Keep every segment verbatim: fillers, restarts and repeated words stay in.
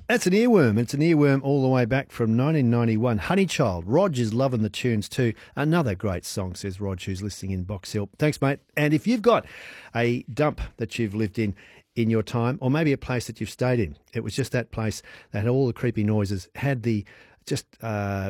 That's an earworm. It's an earworm all the way back from nineteen ninety-one. Honeychild. Rog is loving the tunes too. Another great song, says Rog, who's listening in Box Hill. Thanks, mate. And if you've got a dump that you've lived in in your time, or maybe a place that you've stayed in, it was just that place that had all the creepy noises, had the just uh,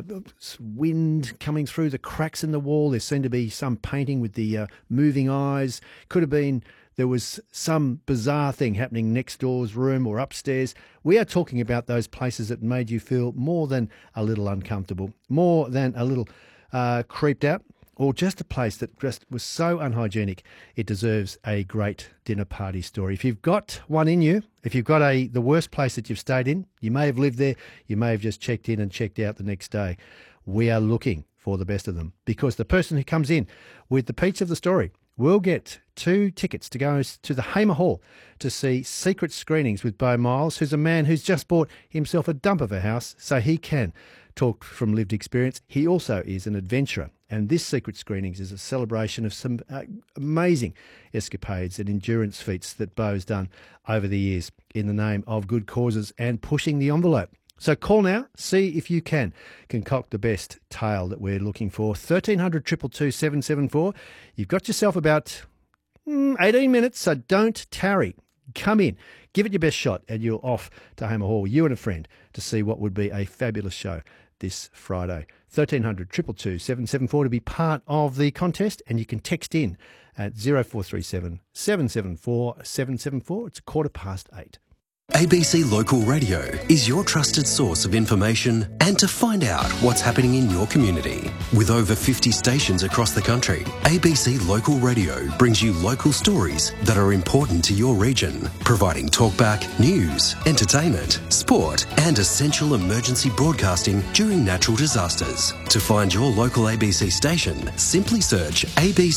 wind coming through the cracks in the wall. There seemed to be some painting with the uh, moving eyes. Could have been there was some bizarre thing happening next door's room or upstairs. We are talking about those places that made you feel more than a little uncomfortable, more than a little uh, creeped out, or just a place that just was so unhygienic it deserves a great dinner party story. If you've got one in you, if you've got a the worst place that you've stayed in, you may have lived there, you may have just checked in and checked out the next day, we are looking for the best of them, because the person who comes in with the peach of the story will get two tickets to go to the Hamer Hall to see Secret Screenings with Beau Miles, who's a man who's just bought himself a dump of a house so he can talk from lived experience. He also is an adventurer, and this Secret Screenings is a celebration of some uh, amazing escapades and endurance feats that Beau's done over the years in the name of good causes and pushing the envelope. So call now, see if you can concoct the best tale that we're looking for. thirteen hundred, two two two, seven seven four. You've got yourself about mm, eighteen minutes, so don't tarry. Come in, give it your best shot, and you're off to Hamer Hall, you and a friend, to see what would be a fabulous show this Friday. thirteen hundred, two two two, seven seven four to be part of the contest, and you can text in at zero four three seven, seven seven four, seven seven four. It's a quarter past eight. A B C Local Radio is your trusted source of information and to find out what's happening in your community. With over fifty stations across the country, A B C Local Radio brings you local stories that are important to your region, providing talkback, news, entertainment, sport and essential emergency broadcasting during natural disasters. To find your local A B C station, simply search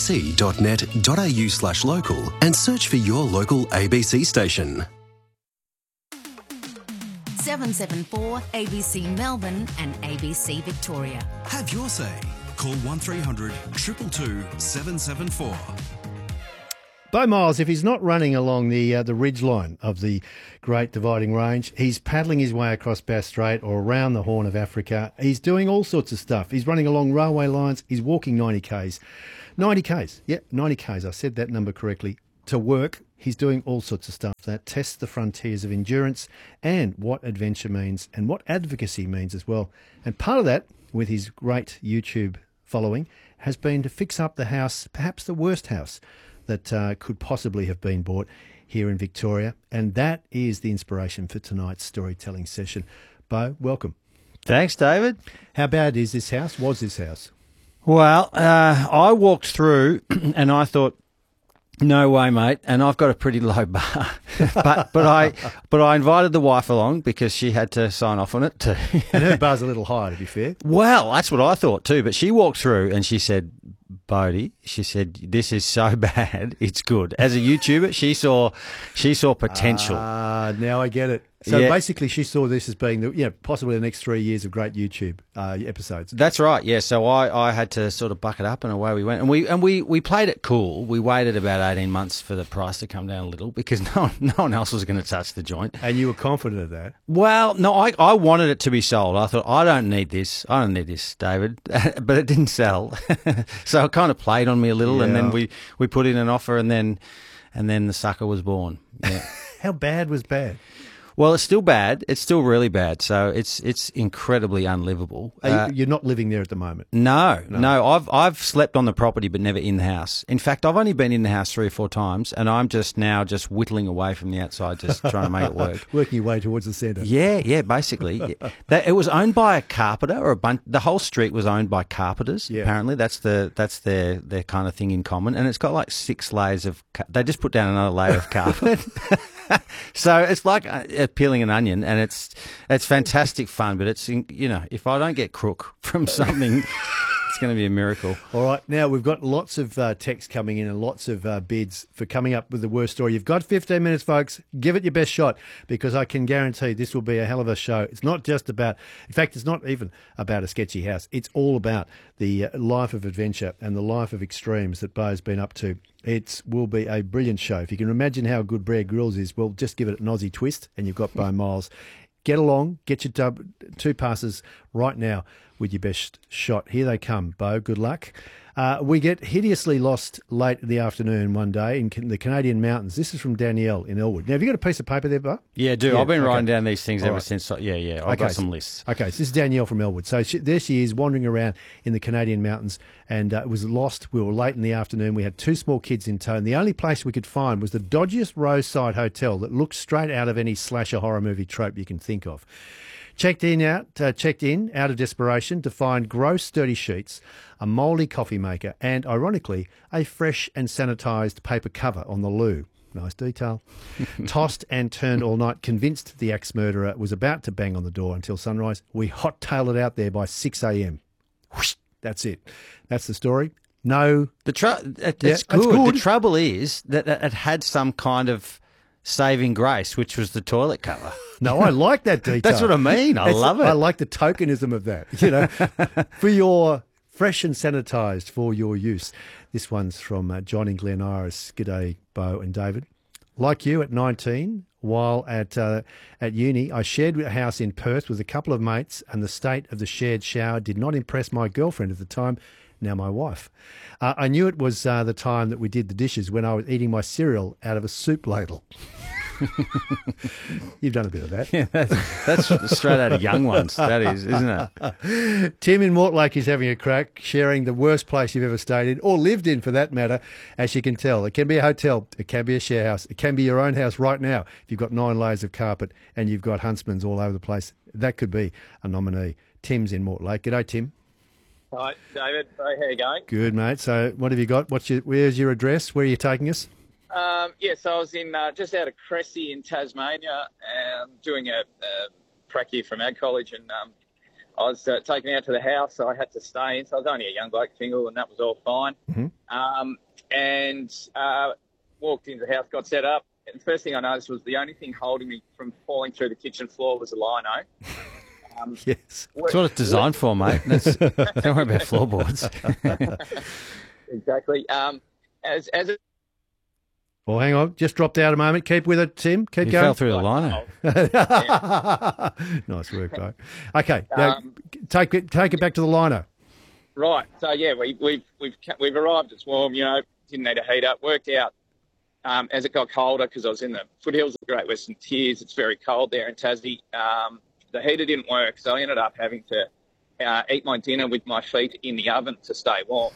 abc.net.au slash local and search for your local A B C station. seven seven four A B C Melbourne and A B C Victoria. Have your say. Call one three hundred, two two two, seven seven four. Beau Miles, if he's not running along the uh, the ridge line of the Great Dividing Range, he's paddling his way across Bass Strait or around the Horn of Africa. He's doing all sorts of stuff. He's running along railway lines. He's walking ninety kays. ninety kays. Yeah, ninety kays. I said that number correctly. To work. He's doing all sorts of stuff that tests the frontiers of endurance and what adventure means and what advocacy means as well. And part of that, with his great YouTube following, has been to fix up the house, perhaps the worst house that uh, could possibly have been bought here in Victoria. And that is the inspiration for tonight's storytelling session. Beau, welcome. Thanks, David. How bad is this house? Was this house? Well, uh, I walked through and I thought, no way, mate. And I've got a pretty low bar, but but I but I invited the wife along because she had to sign off on it too. And her bar's a little higher, to be fair. Well, that's what I thought too. But she walked through and she said, Bodie, she said, this is so bad, it's good. As a YouTuber, she saw she saw potential. Ah, now I get it. So yeah. Basically, she saw this as being the, you know, possibly the next three years of great YouTube uh, episodes. That's right. Yeah. So I, I had to sort of buck it up, and away we went. And we and we, we played it cool. We waited about eighteen months for the price to come down a little because no one, no one else was going to touch the joint. And you were confident of that. Well, no, I I wanted it to be sold. I thought I don't need this. I don't need this, David. But it didn't sell, so it kind of played on me a little. Yeah. And then we, we put in an offer, and then and then the sucker was born. Yeah. How bad was bad? Well, it's still bad. It's still really bad. So it's it's incredibly unlivable. Are you, Uh, you're not living there at the moment? no, No. no, I've I've slept on the property, but never in the house. In fact, I've only been in the house three or four times, and I'm just now just whittling away from the outside, just trying to make it work. Working your way towards the centre. Yeah, yeah, basically. Yeah. That, it was owned by a carpenter, or a bunch. The whole street was owned by carpenters. Yeah. Apparently, that's the that's their their kind of thing in common. And it's got like six layers of. Ca- they just put down another layer of carpet. So it's like uh, peeling an onion, and it's it's fantastic fun. But it's, you know, if I don't get crook from something, it's going to be a miracle. All right. Now, we've got lots of uh, texts coming in and lots of uh, bids for coming up with the worst story. You've got fifteen minutes, folks. Give it your best shot, because I can guarantee this will be a hell of a show. It's not just about, in fact, it's not even about a sketchy house. It's all about the uh, life of adventure and the life of extremes that Beau's been up to. It will be a brilliant show. If you can imagine how good Bear Grylls is, well, just give it an Aussie twist and you've got Beau Miles. get along, get your dub, two passes right now with your best shot. Here they come, Bo. Good luck. Uh, we get hideously lost late in the afternoon one day in can- the Canadian mountains. This is from Danielle in Elwood. Now, have you got a piece of paper there, Bo? Yeah, do. Yeah, I've been okay. writing down these things All ever right. since. Yeah, yeah. I've Okay, got some so- lists. Okay, so this is Danielle from Elwood. So she, there she is wandering around in the Canadian mountains and uh, was lost. We were late in the afternoon. We had two small kids in tow. And the only place we could find was the dodgiest roadside hotel that looked straight out of any slasher horror movie trope you can think of. Checked in out, uh, checked in out of desperation to find gross, dirty sheets, a mouldy coffee maker, and ironically, a fresh and sanitised paper cover on the loo. Nice detail. Tossed and turned all night, convinced the axe murderer was about to bang on the door until sunrise. We hot-tailed it out there by six a.m. Whoosh, that's it. That's the story. No. The tr- it, Yeah, it's that's good. good. The trouble is that it had some kind of saving grace, which was the toilet cover. No, I like that detail. That's what I mean. I It's- love it. I like the tokenism of that, you know, for your fresh and sanitised for your use. This one's from uh, John in Glen Iris. G'day, Bo and David. Like you at nineteen, while at uh, at uni, I shared a house in Perth with a couple of mates, and the state of the shared shower did not impress my girlfriend at the time, now my wife. Uh, I knew it was uh, the time that we did the dishes when I was eating my cereal out of a soup ladle. You've done a bit of that. Yeah, that's, that's straight out of Young Ones. That is, isn't it? Tim in Mortlake is having a crack, sharing the worst place you've ever stayed in, or lived in for that matter, as you can tell. It can be a hotel, it can be a share house, it can be your own house right now. If you've got nine layers of carpet and you've got huntsmans all over the place, that could be a nominee. Tim's in Mortlake. G'day, Tim. Hi, David. Hey, how you going? Good, mate. So what have you got? What's your, where's your address? Where are you taking us? Um, yeah, so I was in uh, just out of Cressy in Tasmania, um, doing a, a prac year from Ag College, and um, I was uh, taken out to the house, so I had to stay in. So I was only a young bloke single, and that was all fine. Mm-hmm. Um, and uh, walked into the house, got set up, and the first thing I noticed was the only thing holding me from falling through the kitchen floor was a lino. Um, Yes. That's what it's designed for, mate. That's, don't worry about floorboards. exactly. Um, as as it Well, hang on. Just dropped out a moment. Keep with it, Tim. Keep You going. fell through the lino. Nice work, bro. Okay, now, Um, take it take it back to the liner. Right. So yeah, we, we've we've we've arrived. It's warm. You know, didn't need a heater. Worked out um, as it got colder because I was in the foothills of the Great Western Tiers. It's very cold there in Tassie. Um, the heater didn't work, so I ended up having to uh, eat my dinner with my feet in the oven to stay warm.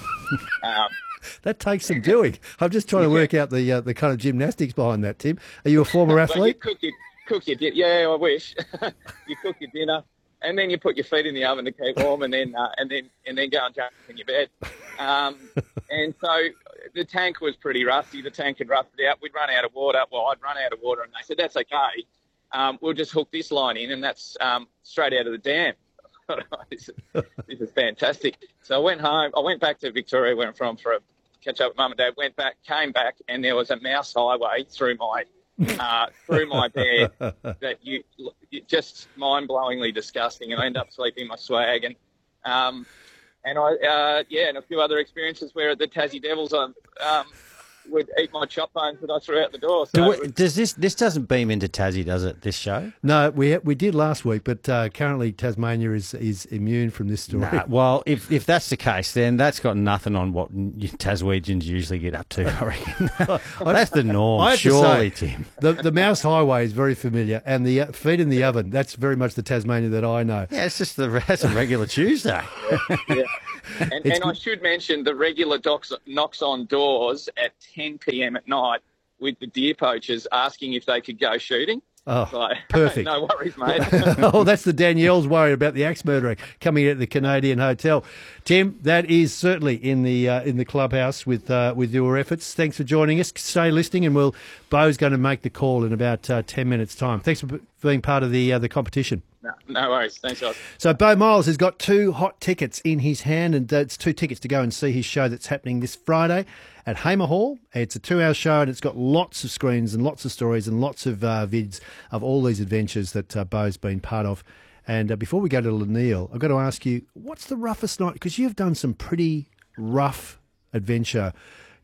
um, That takes some doing. I'm just trying to work out the uh, the kind of gymnastics behind that, Tim. Are you a former Well, you athlete? cook your, cook your dinner. Yeah, I wish. You cook your dinner, and then you put your feet in the oven to keep warm, and then uh, and then and then go and jump in your bed. Um, and so the tank was pretty rusty. The tank had rusted out. We'd run out of water. Well, I'd run out of water, and they said that's okay. Um, we'll just hook this line in, and that's um, straight out of the dam. this, is, this is fantastic. So I went home. I went back to Victoria, where I'm from, for a catch up with mum and dad. Went back, came back, and there was a mouse highway through my uh, through my bed that you, you just mind blowingly disgusting. And I ended up sleeping in my swag, and um, and I uh, yeah, and a few other experiences where the Tassie Devils um, um, would eat my chop bones that I threw out the door. So Do it we, was- does this this doesn't beam into Tassie, does it? This show? No, we we did last week, but uh, currently Tasmania is is immune from this story. Nah, well, if if that's the case, then that's got nothing on what Taswegians usually get up to. I reckon that's the norm, I have to surely, say, Tim. The the mouse highway is very familiar, and the uh, feet in the oven, that's very much the Tasmania that I know. Yeah, it's just the that's a regular Tuesday. yeah. And, It's and I should mention the regular docs, knocks on doors at ten p.m. at night with the deer poachers asking if they could go shooting. Oh, So, perfect. no worries, mate. Oh, that's the Danielle's worry about the axe murderer coming at the Canadian hotel. Tim, that is certainly in the uh, in the clubhouse with uh, with your efforts. Thanks for joining us. Stay listening, and we'll Bo's going to make the call in about uh, ten minutes' time. Thanks for being part of the uh, the competition. no, no worries. Thanks, guys. So Bo Miles has got two hot tickets in his hand, and it's two tickets to go and see his show that's happening this Friday at Hamer Hall. It's a two-hour show, and it's got lots of screens and lots of stories and lots of uh, vids of all these adventures that uh, Bo's been part of. And uh, before we go to Lanille, I've got to ask you, what's the roughest night? Because you've done some pretty rough adventure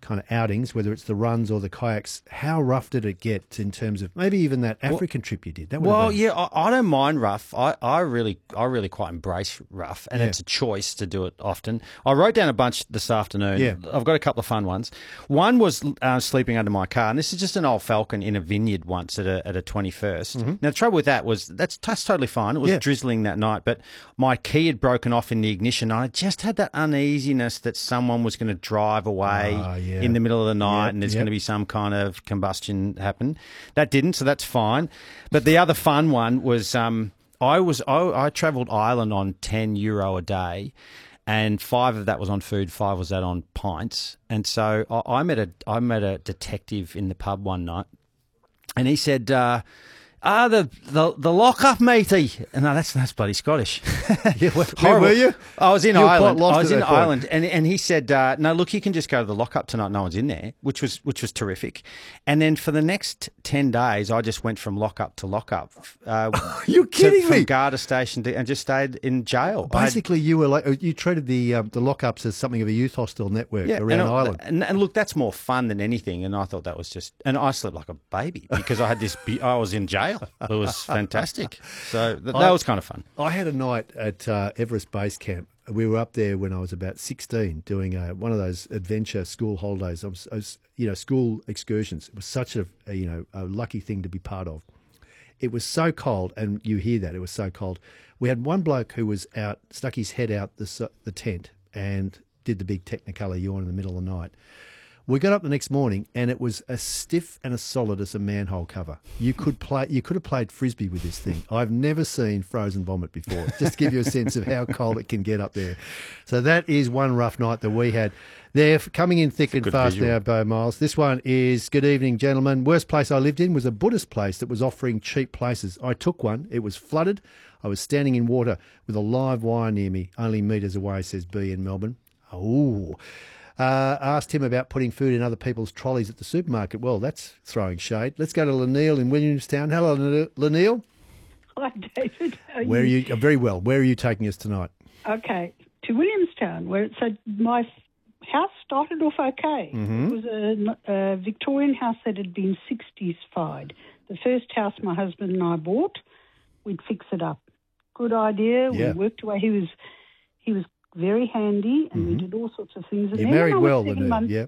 kind of outings, whether it's the runs or the kayaks, how rough did it get in terms of maybe even that African trip you did? That would have Well, been- yeah, I, I don't mind rough. I, I really, I really quite embrace rough, and Yeah. it's a choice to do it often. I wrote down a bunch this afternoon. Yeah. I've got a couple of fun ones. One was uh, sleeping under my car, and this is just an old Falcon in a vineyard once at a at a twenty-first. Now the trouble with that was that's that's totally fine. It was Mm-hmm. Yeah. drizzling that night, but my key had broken off in the ignition. And I just had that uneasiness that someone was going to drive away Ah, yeah. in the middle of the night, Yep, and there's yep. going to be some kind of combustion happen. That didn't, so that's fine. But the other fun one was um, I was I, I travelled Ireland on ten euro a day, and five of that was on food, five was that on pints. And so I, I met a I met a detective in the pub one night, and he said. Uh, Ah, the, the the lock-up, matey. No, that's that's bloody Scottish. Yeah, where, where Horrible. were you? I was in You were quite Ireland. lost I was at in that point. Ireland, and and he said, uh, "No, look, you can just go to the lockup tonight. No one's in there," which was which was terrific. And then for the next ten days, I just went from lockup to lockup. Uh, You're to- kidding from me. Garda station to, and just stayed in jail. I had- Basically, you were like you treated the um, the lockups as something of a youth hostel network around and, I- Ireland. And, and look, that's more fun than anything. And I thought that was just, and I slept like a baby because I had this. Be- I was in jail. It was fantastic. So th- that I- was kind of fun. I had a night at uh, Everest Base Camp. We were up there when I was about sixteen, doing uh, one of those adventure school holidays. I was, I was, you know, school excursions. It was such a, a, you know, a lucky thing to be part of. It was so cold, and you hear that it was so cold. We had one bloke who was out, stuck his head out the s- the tent, and did the big Technicolor yawn in the middle of the night. We got up the next morning, and it was as stiff and as solid as a manhole cover. You could play. You could have played frisbee with this thing. I've never seen frozen vomit before. Just to give you a sense of how cold it can get up there. So that is one rough night that we had. They're coming in thick and good fast visual. now, Bo Miles. This one is, good evening, gentlemen. Worst place I lived in was a Buddhist place that was offering cheap places. I took one. It was flooded. I was standing in water with a live wire near me, only metres away, says B in Melbourne. Oh. Uh, asked him about putting food in other people's trolleys at the supermarket. Well, that's throwing shade. Let's go to Lanil in Williamstown. Hello, Lanil. Hi, David. How are Where are you? uh, Very well. Where are you taking us tonight? Okay, to Williamstown, where so my f- house started off okay. Mm-hmm. It was a, a Victorian house that had been sixties-fied. The first house my husband and I bought, we'd fix it up. Good idea. Yeah. We worked away. He was he was very handy, and we did all sorts of things. And You then when married I was well, seven Lanil. months- Yep.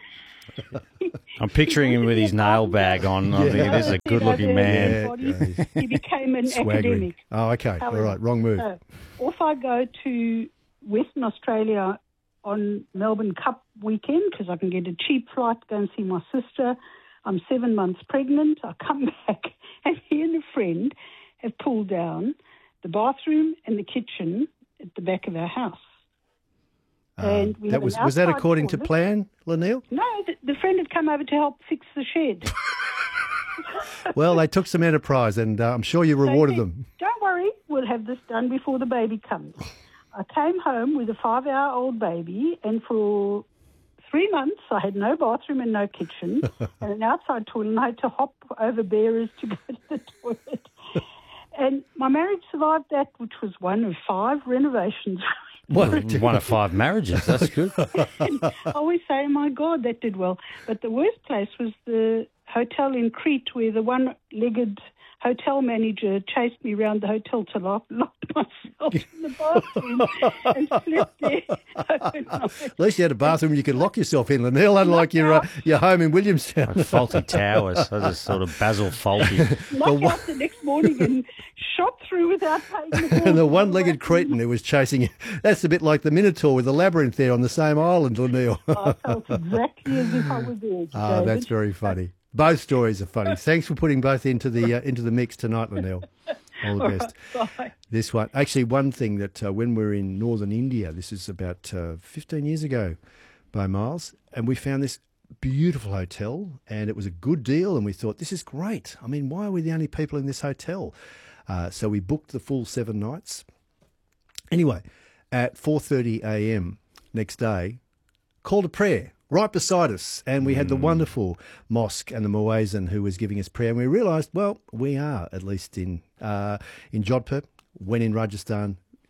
I'm picturing him with his nail bag on. I think this is a good-looking man. Yeah. He became an Swaggering. academic. Oh, okay. All right. Wrong move. So, off I go to Western Australia on Melbourne Cup weekend because I can get a cheap flight to go and see my sister. I'm seven months pregnant. I come back and he and a friend have pulled down the bathroom and the kitchen at the back of our house. And we Um, That have an was was that outside according to toilet. plan, Lanil? No, the, the friend had come over to help fix the shed. Well, they took some enterprise, and uh, I'm sure you rewarded They said, them. Don't worry, we'll have this done before the baby comes. I came home with a five-hour-old baby, and for three months I had no bathroom and no kitchen, and an outside toilet, and I had to hop over bearers to go to the toilet. And my marriage survived that, which was one of five renovations. One of five marriages. That's good. I always say, my God, that did well. But the worst place was the hotel in Crete where the one-legged hotel manager chased me around the hotel till I locked myself in the bathroom and slept there overnight. At least you had a bathroom you could lock yourself in, Lanil, unlike your uh, your home in Williamstown. Faulty towers. Those are sort of Basil Faulty. Knocked out the next morning and shot through without paying the bill. And the one-legged cretin who was chasing you. That's a bit like the Minotaur with the labyrinth there on the same island, Lanil. I felt exactly as if I was there. Ah, David. that's very funny. Both stories are funny. Thanks for putting both into the uh, into the mix tonight, Lanil. All the All best. right, bye. This one, actually, one thing that uh, when we were in northern India, this is about uh, fifteen years ago, by Miles, and we found this beautiful hotel, and it was a good deal, and we thought, this is great. I mean, why are we the only people in this hotel? Uh, so we booked the full seven nights. Anyway, at four thirty a.m. next day, called a prayer right beside us, and we had the wonderful mosque and the muezzin who was giving us prayer, and we realised, well, we are, at least in uh, in Jodhpur, when in Rajasthan,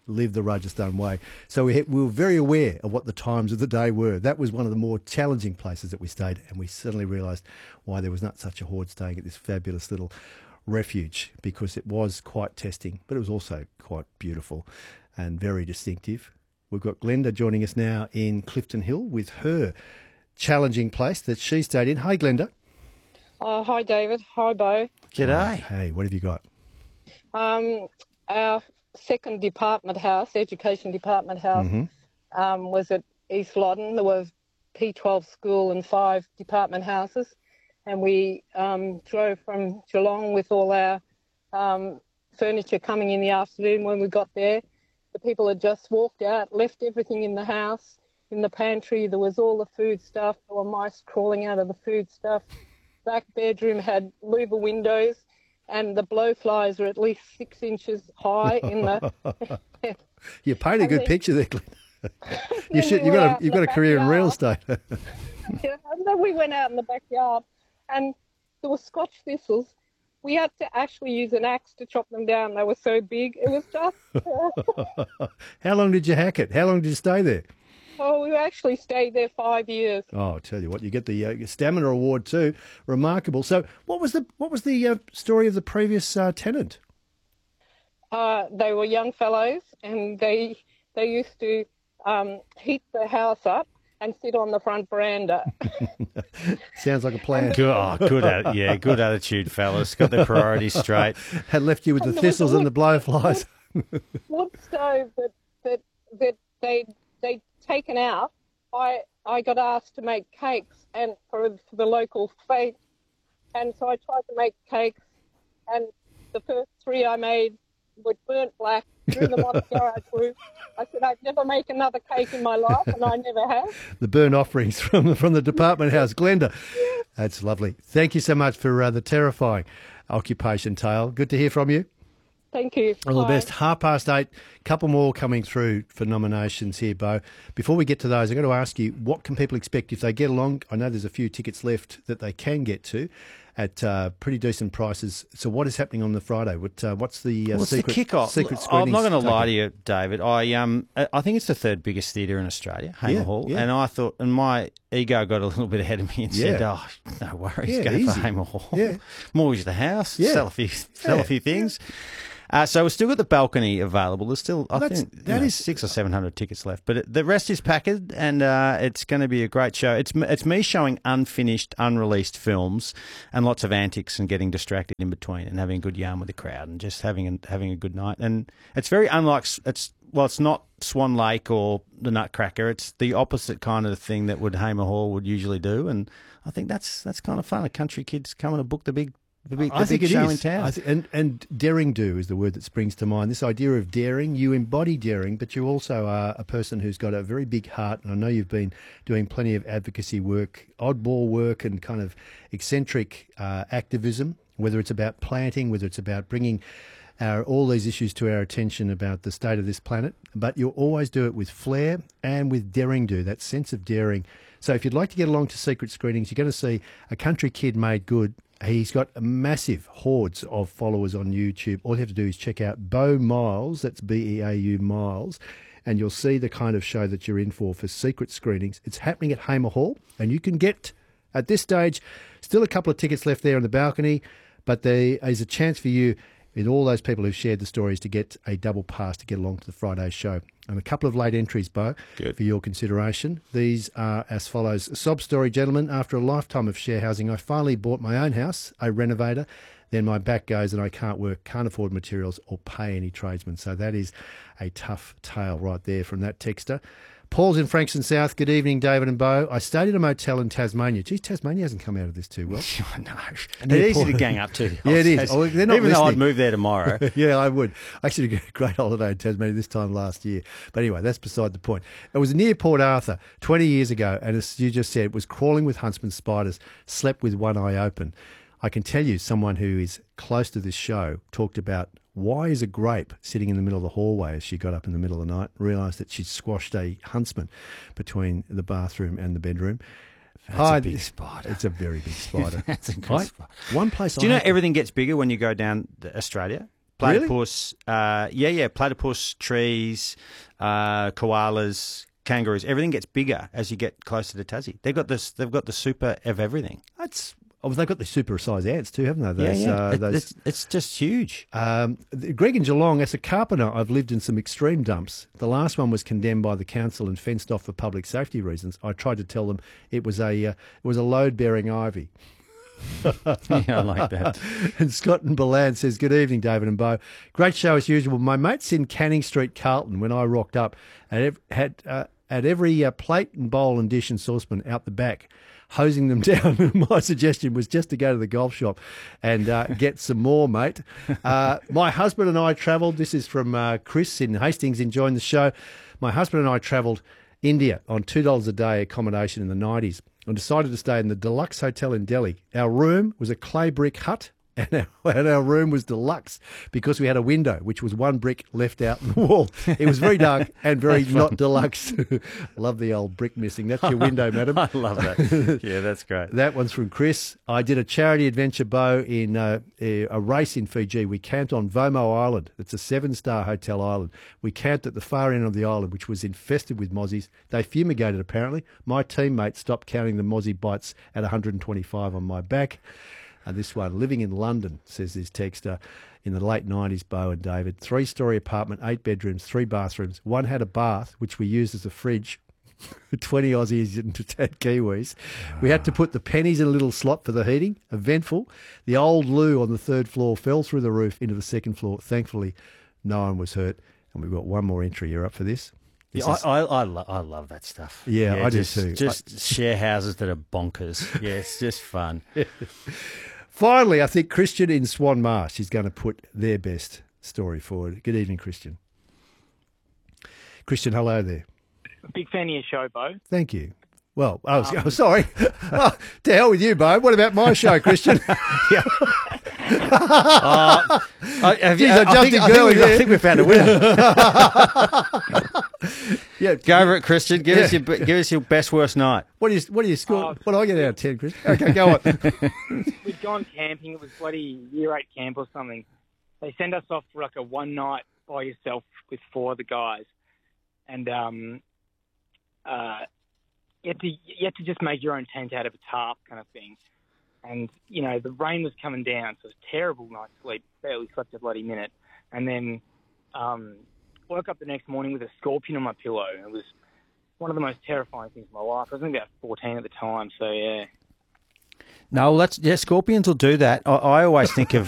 live the Rajasthan way. So we, we were very aware of what the times of the day were. That was one of the more challenging places that we stayed, and we suddenly realised why there was not such a horde staying at this fabulous little refuge, because it was quite testing, but it was also quite beautiful and very distinctive. We've got Glenda joining us now in Clifton Hill with her challenging place that she stayed in. Hey, Glenda. Uh, hi, David. Hi, Bo. G'day. Hey, what have you got? Um, our second department house, education department house, Mm-hmm. um, was at East Loddon. There was P twelve school and five department houses. And we um, drove from Geelong with all our um, furniture coming in the afternoon. When we got there, the people had just walked out, left everything in the house. In the pantry, there was all the food stuff. There were mice crawling out of the food stuff. Back bedroom had louver windows, and the blowflies were at least six inches high in the... You paint a And good then- picture there, Glenda. you Then should, we you've went got out a, you've in got the a career in real backyard. estate. Yeah, and then we went out in the backyard, and there were scotch thistles. We had to actually use an axe to chop them down. They were so big. It was just... How long did you hack it? How long did you stay there? oh, we actually stayed there five years. Oh, I'll tell you what, you get the uh, stamina award too. Remarkable. So, what was the what was the uh, story of the previous uh, tenant? Uh, they were young fellows, and they they used to um, heat the house up and sit on the front veranda. Sounds like a plan. Good, oh, good, at, yeah, good attitude, fellas. Got their priorities straight. Had left you with the And there was thistles a and the blowflies. Wood stove that that that they they'd taken out. I I got asked to make cakes and for, for the local fete, and so I tried to make cakes, and the first three I made were burnt black. Threw them on the garage roof. I said I'd never make another cake in my life, and I never have. The burnt offerings from the, from the department house. Glenda, that's lovely. Thank you so much for uh, the terrifying occupation tale. Good to hear from you. Thank you. All the Bye. best. Half past eight. Couple more coming through for nominations here, Bo. Before we get to those, I've got to ask you, what can people expect if they get along? I know there's a few tickets left that they can get to at uh, pretty decent prices. So what is happening on the Friday? What uh, What's the uh, Well, it's secret, the kickoff. secret I'm not going to screenings lie to taken? you, David. I um I think it's the third biggest theatre in Australia, Hamer Yeah, Hall, yeah. and I thought, and my ego got a little bit ahead of me and said, Yeah. "Oh, no worries, Yeah, go easy. for Hamer Hall, Yeah. mortgage the house, Yeah. sell a few, sell Yeah. a few things." Uh, so we've still got the balcony available. There's still, I That's- think, you that know, is- six or seven hundred tickets left, but it, the rest is packed, and uh, it's going to be a great show. It's m- it's me showing unfinished, unreleased films, and lots of antics, and getting distracted in between, and having a good yarn with the crowd, and just having a, having a good night. And it's very unlike s- it's well, it's not Swan Lake or the Nutcracker. It's the opposite kind of thing that would Hamer Hall would usually do, and I think that's that's kind of fun. A country kids coming to book the big. The big, the I think big it show is. in town. I th- and, and daring do is the word that springs to mind. This idea of daring, you embody daring, but you also are a person who's got a very big heart. And I know you've been doing plenty of advocacy work, oddball work, and kind of eccentric uh, activism, whether it's about planting, whether it's about bringing our, all these issues to our attention about the state of this planet. But you'll always do it with flair and with daring do, that sense of daring. So if you'd like to get along to secret screenings, you're going to see A Country Kid Made Good. He's got massive hordes of followers on YouTube. All you have to do is check out Bo Miles, that's B E A U Miles, and you'll see the kind of show that you're in for for secret screenings. It's happening at Hamer Hall, and you can get, at this stage, still a couple of tickets left there on the balcony, but there is a chance for you, with all those people who've shared the stories, to get a double pass to get along to the Friday show. And a couple of late entries, Bo, Good. for your consideration. These are as follows. Sob story, gentlemen. After a lifetime of share housing, I finally bought my own house, a renovator. Then my back goes and I can't work, can't afford materials or pay any tradesmen. So that is a tough tale right there from that texter. Paul's in Frankston South. Good evening, David and Bo. I stayed in a motel in Tasmania. Geez, Tasmania hasn't come out of this too well. I know. It's easy to gang up to. Yeah, it is. Oh, they're not Even though I'd listening. move there tomorrow. Yeah, I would. I actually had a great holiday in Tasmania this time last year. But anyway, that's beside the point. It was near Port Arthur twenty years ago, and as you just said, it was crawling with huntsman spiders, slept with one eye open. I can tell you, someone who is close to this show talked about why is a grape sitting in the middle of the hallway as she got up in the middle of the night, realised that she'd squashed a huntsman between the bathroom and the bedroom. That's Hi, a big th- spider. It's a very big spider. That's a good I- spider. One place Do you I know had- everything gets bigger when you go down to Australia? platypus. Uh, yeah, yeah, platypus, trees, uh, koalas, kangaroos. Everything gets bigger as you get closer to Tassie. They've got this. They've got the super of everything. That's oh, they've got the super sized ants too, haven't they? Those, yeah, yeah. Uh, It- those, it's, it's just huge. Um, Greg in Geelong, as a carpenter, I've lived in some extreme dumps. The last one was condemned by the council and fenced off for public safety reasons. I tried to tell them it was a uh, it was a load bearing ivy. Yeah, I like that. And Scott and Balan says, good evening, David and Bo. Great show as usual. My mates in Canning Street, Carlton, when I rocked up, had, had uh, at every uh, plate and bowl and dish and saucepan out the back, hosing them down. My suggestion was just to go to the golf shop and uh, get some more, mate. Uh, my husband and I travelled. This is from uh, Chris in Hastings, enjoying the show. My husband and I travelled India on two dollars a day accommodation in the nineties and decided to stay in the Deluxe Hotel in Delhi. Our room was a clay brick hut. And our, and our room was deluxe because we had a window, which was one brick left out in the wall. It was very dark and very not deluxe. Love the old brick missing. That's your window, madam. I love that. Yeah, that's great. That one's from Chris. I did a charity adventure, Bo, in uh, a race in Fiji. We camped on Vomo Island. It's a seven-star hotel island. We camped at the far end of the island, which was infested with mozzies. They fumigated, apparently. My teammate stopped counting the mozzie bites at one hundred twenty-five on my back. And this one, living in London, says this texter, in the late nineties, Bo and David. Three-storey apartment, eight bedrooms, three bathrooms. One had a bath, which we used as a fridge. twenty Aussies and ten Kiwis. We had to put the pennies in a little slot for the heating. Eventful. The old loo on the third floor fell through the roof into the second floor. Thankfully, no one was hurt. And we've got one more entry. You're up for this? This Yeah, is- I, I, I, lo- I love that stuff. Yeah, I do just, too. Just share houses that are bonkers. Yeah, it's just fun. Finally, I think Christian in Swan Marsh is going to put their best story forward. Good evening, Christian. Christian, hello there. Big fan of your show, Bo. Thank you. Well, I was oh, sorry. Oh, to hell with you, Bo. What about my show, Christian? uh, I, have you, Jeez, I I, jumped think, in I, think girly we, I there. think we found a winner. Yeah, Go over it, Christian. Give Yeah. us your give us your best worst night. What do you what do you score? Oh. What do I get out of ten, Christian? Okay, go on. We'd gone camping. It was bloody year eight camp or something. They send us off for like a one night by yourself with four of the guys, and um, uh, you had to you had to just make your own tent out of a tarp kind of thing. And you know the rain was coming down, so it was a terrible night's sleep. Barely slept a bloody minute, and then um, woke up the next morning with a scorpion on my pillow. It was one of the most terrifying things in my life. I was only about fourteen at the time, so yeah. No, well, that's yeah. Scorpions will do that. I, I always think of